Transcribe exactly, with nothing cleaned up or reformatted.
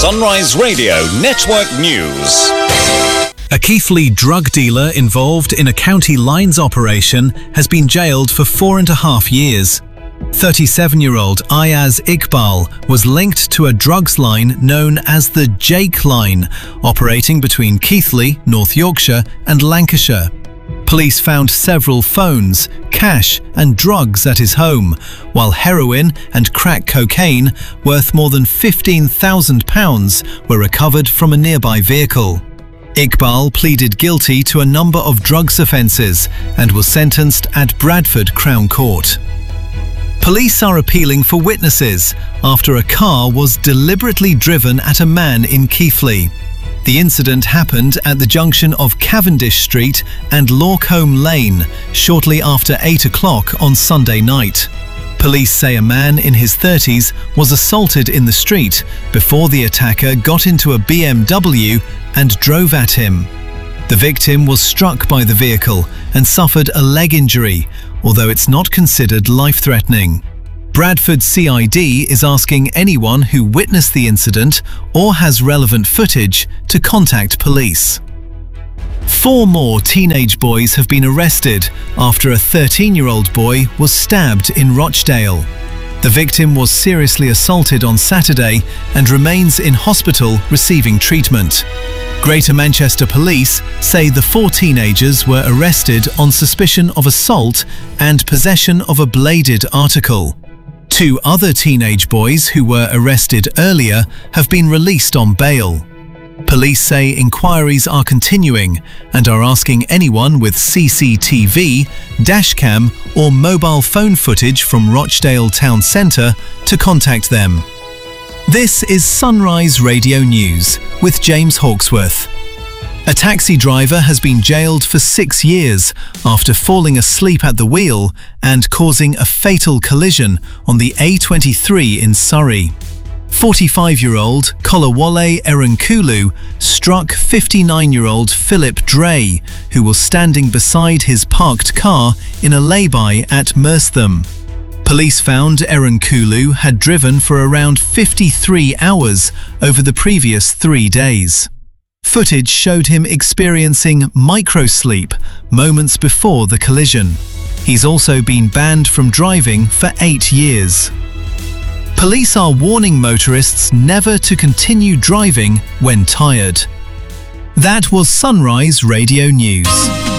Sunrise Radio Network News. A Keighley drug dealer involved in a county lines operation has been jailed for four and a half years. thirty-seven-year-old Ayaz Iqbal was linked to a drugs line known as the Jake Line, operating between Keighley, North Yorkshire and Lancashire. Police found several phones, cash and drugs at his home, while heroin and crack cocaine worth more than fifteen thousand pounds were recovered from a nearby vehicle. Iqbal pleaded guilty to a number of drugs offences and was sentenced at Bradford Crown Court. Police are appealing for witnesses after a car was deliberately driven at a man in Keighley. The incident happened at the junction of Cavendish Street and Lawcombe Lane shortly after eight o'clock on Sunday night. Police say a man in his thirties was assaulted in the street before the attacker got into a B M W and drove at him. The victim was struck by the vehicle and suffered a leg injury, although it's not considered life-threatening. Bradford C I D is asking anyone who witnessed the incident or has relevant footage to contact police. Four more teenage boys have been arrested after a thirteen-year-old boy was stabbed in Rochdale. The victim was seriously assaulted on Saturday and remains in hospital receiving treatment. Greater Manchester Police say the four teenagers were arrested on suspicion of assault and possession of a bladed article. Two other teenage boys who were arrested earlier have been released on bail. Police say inquiries are continuing and are asking anyone with C C T V, dashcam or mobile phone footage from Rochdale Town Centre to contact them. This is Sunrise Radio News with James Hawksworth. A taxi driver has been jailed for six years after falling asleep at the wheel and causing a fatal collision on the A twenty-three in Surrey. forty-five-year-old Kolawole Erenkulu struck fifty-nine-year-old Philip Dre, who was standing beside his parked car in a lay-by at Merstham. Police found Erenkulu had driven for around fifty-three hours over the previous three days. Footage showed him experiencing microsleep moments before the collision. He's also been banned from driving for eight years. Police are warning motorists never to continue driving when tired. That was Sunrise Radio News.